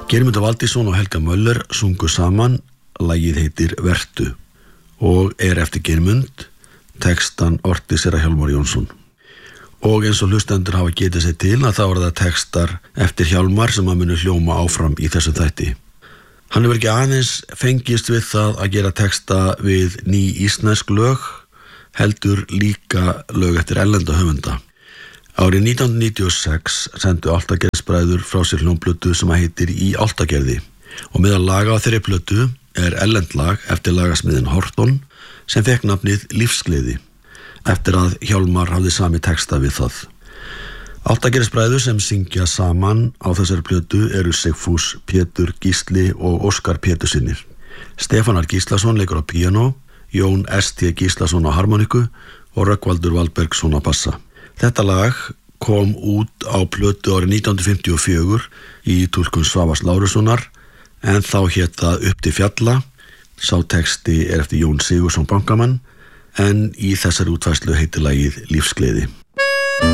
Geirmundur Valdison og Helga Möller sungu saman, lagið heitir Vertu og eftir Geirmund, textan orti sér að Hjálmar Jónsson. Og eins og hlustendur hafa getið sér til að þá það textar eftir Hjálmar sem að munu hljóma áfram í þessum þætti. Hann hefur ekki aðeins fengist við það að gera texta við ný íslensk lög, heldur líka lög eftir erlenda höfunda. Árið 1996 sendu Álftagerðisbræður frá sér hljómplötu sem að heitir Í Álftagerði og meðal laga á þeirri plötu erlend lag eftir lagasmiðin Horton sem fekk nafnið Lífsgleði eftir að Hjálmar hafði sami texta við það. Álftagerðisbræður sem syngja saman á þessari plötu eru Sigfús, Pétur, Gísli og Óskar Pétursinnir. Stefanar Gíslason leikur á píanó, Jón S.T. Gíslason á harmoniku og Rögnvaldur Valbergsson á bassa. Þetta lag kom út á plötu árið 1954 í túlkun Svavars Lárussonar en þá hét það Upp til fjalla. Sá texti eftir Jón Sigurðsson bankamann en í þessari útfærslu heitir lagið Lífsgleði.